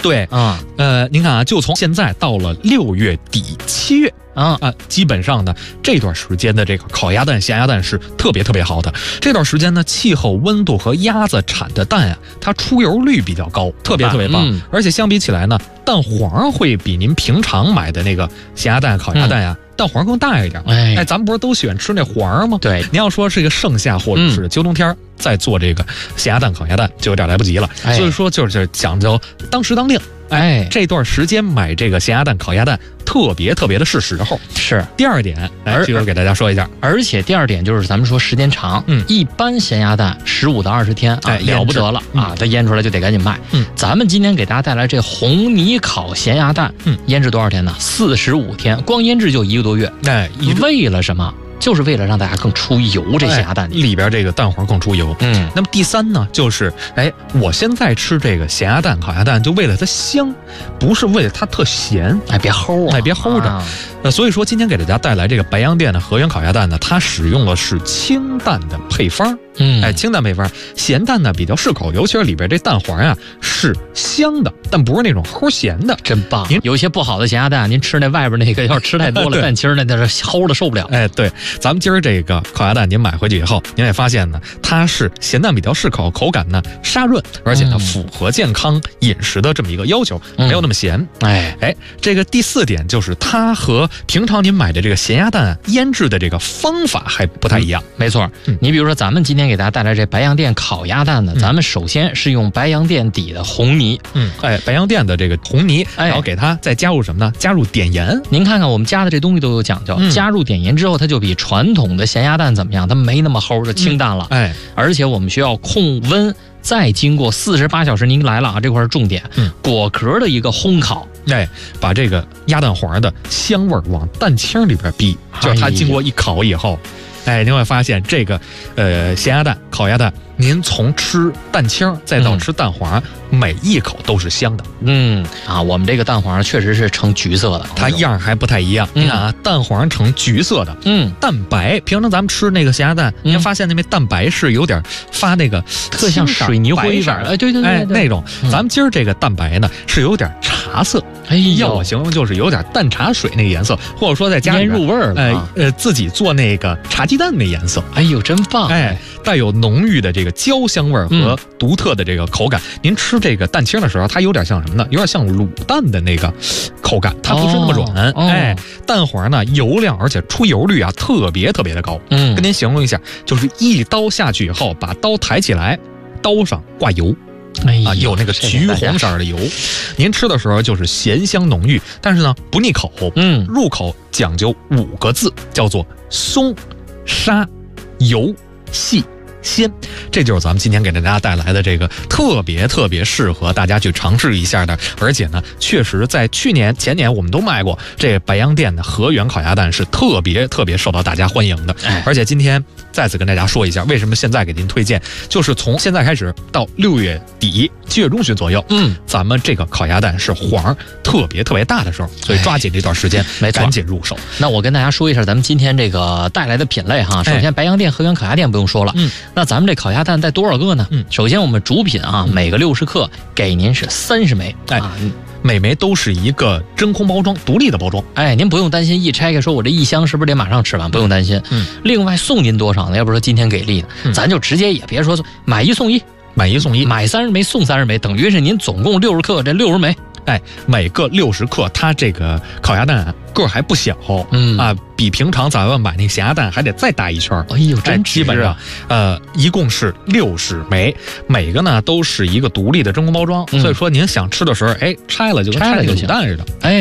对您看啊，就从现在到了6月底7月。基本上呢，这段时间的这个烤鸭蛋、咸鸭蛋是特别好的。这段时间呢，气候、温度和鸭子产的蛋啊，它出油率比较高，特别棒。而且相比起来呢，蛋黄会比您平常买的那个咸鸭蛋、烤鸭蛋呀，蛋黄更大一点。咱们不是都喜欢吃那黄吗？ 对， 您要说是一个盛夏或者是秋冬天再做这个咸鸭蛋、烤鸭蛋，就有点来不及了。所以说就是讲究当时当令。这段时间买这个咸鸭蛋、烤鸭蛋特别的是时候。 是第二点，这个给大家说一下。 而且第二点就是咱们说时间长，一般咸鸭蛋15到20天了不得了它腌出来就得赶紧卖。咱们今天给大家带来这红泥烤咸鸭蛋，腌制多少天呢？45天，光腌制就1个多月。为了什么？就是为了让大家更出油，这咸鸭蛋里边这个蛋黄更出油。那么第三呢，就是我现在吃这个咸鸭蛋、烤鸭蛋，就为了它香，不是为了它特咸。 别齁啊， 别齁着。所以说今天给大家带来这个白洋淀的河源烤鸭蛋呢，它使用的是清淡的配方。清淡配方，咸蛋呢比较适口，尤其是里边这蛋黄啊是香的，但不是那种齁咸的， 真棒。有一些不好的咸鸭蛋，您吃那外边那个，要是吃太多了，蛋清那是齁的受不了。 对，咱们今儿这个烤鸭蛋，您买回去以后，您会发现呢，它是咸蛋比较适口，口感呢沙润，而且呢符合健康饮食的这么一个要求，没有那么咸。这个第4点就是它和平常您买的这个咸鸭蛋腌制的这个方法还不太一样。 没错，你比如说咱们今天给大家带来这白洋淀烤鸭蛋呢，咱们首先是用白洋淀底的红泥， 白洋淀的这个红泥，然后给它再加入什么呢？加入碘盐。 您看看我们加的这东西都有讲究，加入碘盐之后，它就比传统的咸鸭蛋怎么样？它没那么齁，就清淡了。而且我们需要控温，再经过48小时，您来了啊，这块是重点，果壳的一个烘烤。把这个鸭蛋黄的香味往蛋清里边逼，就是它经过一烤以后。您会发现这个咸鸭蛋、烤鸭蛋，您从吃蛋清再到吃蛋黄，每一口都是香的。我们这个蛋黄确实是呈橘色的，它样还不太一样。你看啊，蛋黄呈橘色的，蛋白平常咱们吃那个咸鸭蛋，您发现那蛋白是有点发那个特像水泥灰色，对， 那种。咱们今儿这个蛋白呢是有点茶色，要我形容就是有点淡茶水那个颜色，或者说在家里入味儿了， 自己做那个茶鸡蛋那颜色。 真棒！ 带有浓郁的这个焦香味和独特的这个口感。您吃这个蛋清的时候，它有点像什么呢？有点像卤蛋的那个口感，它不是那么软。蛋黄呢油亮，而且出油率啊特别的高。跟您形容一下，就是一刀下去以后，把刀抬起来，刀上挂油。有那个橘红色的油，您吃的时候就是咸香浓郁，但是呢不腻口。入口讲究5个字，叫做松、沙、油、细、鲜。这就是咱们今天给大家带来的这个特别适合大家去尝试一下的，而且呢确实在去年前年我们都卖过这白洋淀的河源烤鸭蛋，是特别受到大家欢迎的。而且今天再次跟大家说一下，为什么现在给您推荐，就是从现在开始到6月底7月中旬左右，咱们这个烤鸭蛋是黄特别大的时候，所以抓紧这段时间赶紧入手。 那我跟大家说一下咱们今天这个带来的品类哈。首先白洋淀河源烤鸭店不用说了，那咱们这烤鸭蛋带多少个呢？首先我们主品啊，每个60克给您是30枚。 每枚都是一个真空包装，独立的包装。 您不用担心一拆开说我这一箱是不是得马上吃完，不用担心。另外送您多少呢？要不说今天给力的，咱就直接也别说买1送1， 买 30枚送30枚，等于是您总共60克，这60枚。 每个60克，它这个烤鸭蛋个儿还不小，比平常咱们买那咸鸭蛋还得再大一圈。 真基本上一共是60枚，每个呢都是一个独立的真空包装，所以说您想吃的时候，拆了就跟拆了个卤蛋似的。